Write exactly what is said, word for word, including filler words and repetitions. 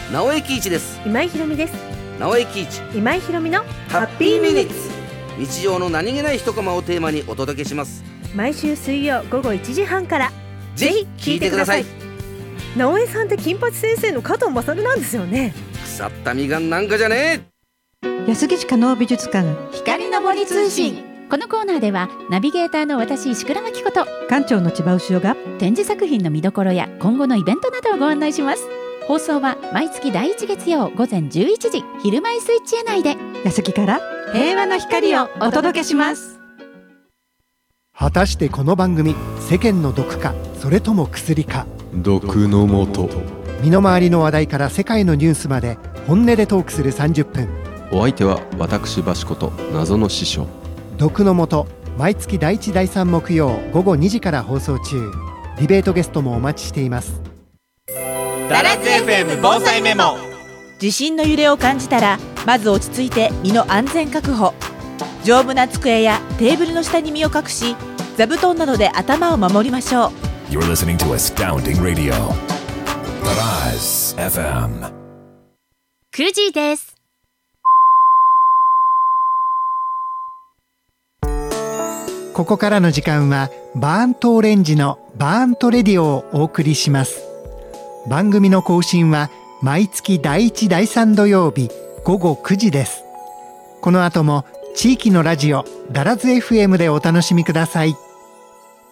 直江喜一です。 今井ひろみです。 直江喜一、 今井ひろみのハッピーミニッツ。日常の何気ない一コマをテーマにお届けします。 毎週水曜午後いちじはんからぜひ聞いてください。 直江さんって金八先生の加藤勝なんですよね。 腐ったみがんなんかじゃねえ。安来市加納美術館光の森通信。このコーナーではナビゲーターの私石倉真希子と館長の千葉牛尾が展示作品の見どころや今後のイベントなどをご案内します。放送は毎月だいいち月曜午前じゅういちじ、昼前スイッチへ内で。 安来から平和の光をお届けします。 果たしてこの番組、世間の毒かそれとも薬か。 毒のもと。 身の回りの話題から世界のニュースまで本音でトークするさんじゅっぷん。 お相手は私バシこと謎の師匠。 毒のもと、毎月だいいちだいさん木曜午後にじから放送中。ディベートゲストもお待ちしています。 ダラズ エフエム 防災メモ。 地震の揺れを感じたらまず落ち着いて身の安全確保。丈夫な机やテーブルの下に身を隠し、座布団などで頭を守りましょう。 You're listening to Astounding Radio ダラズ エフエム。 くじです。 ここからの時間はバーントオレンジのバーントレディオをお送りします。番組の更新は毎月だいいちだいさん土曜日午後くじです。この後も地域のラジオダラズ エフエム でお楽しみください。